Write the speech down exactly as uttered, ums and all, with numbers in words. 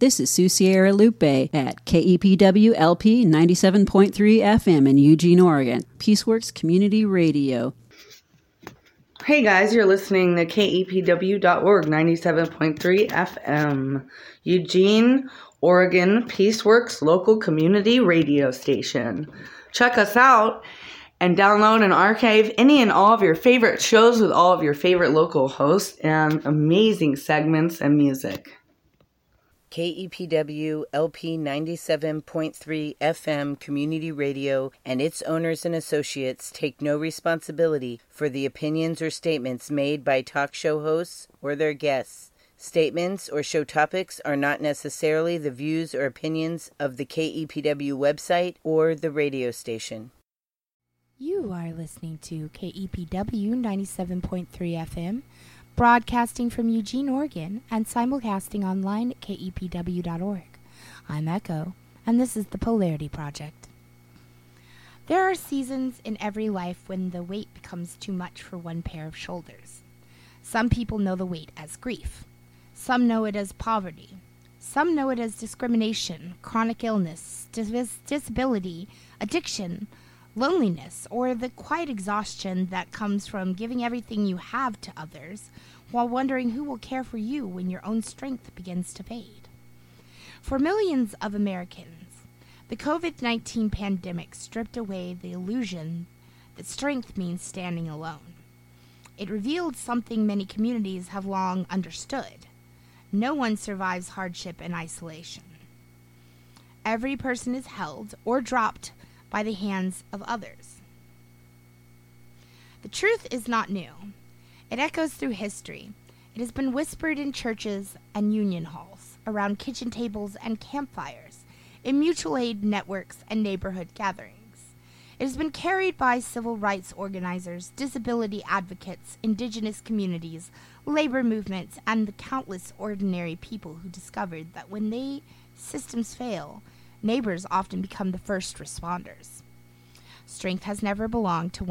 This is Sue Sierra Lupe at K E P W L P ninety-seven point three F M in Eugene, Oregon. Peaceworks Community Radio. Hey guys, you're listening to K E P W dot org ninety-seven point three F M, Eugene, Oregon, Peaceworks local community radio station. Check us out and download and archive any and all of your favorite shows with all of your favorite local hosts and amazing segments and music. K E P W L P ninety-seven point three F M Community Radio and its owners and associates take no responsibility for the opinions or statements made by talk show hosts or their guests. Statements or show topics are not necessarily the views or opinions of the K E P W website or the radio station. You are listening to K E P W ninety-seven point three F M, broadcasting from Eugene, Oregon, and simulcasting online at K E P W dot org. I'm Echo, and this is the Polarity Project. There are seasons in every life when the weight becomes too much for one pair of shoulders. Some people know the weight as grief. Some know it as poverty. Some know it as discrimination, chronic illness, dis- disability, addiction, loneliness, or the quiet exhaustion that comes from giving everything you have to others while wondering who will care for you when your own strength begins to fade. For millions of Americans, the covid nineteen pandemic stripped away the illusion that strength means standing alone. It revealed something many communities have long understood. No one survives hardship in isolation. Every person is held or dropped by the hands of others. The truth is not new. It echoes through history. It has been whispered in churches and union halls, around kitchen tables and campfires, in mutual aid networks and neighborhood gatherings. It has been carried by civil rights organizers, disability advocates, indigenous communities, labor movements, and the countless ordinary people who discovered that when they systems fail, neighbors often become the first responders. Strength has never belonged to one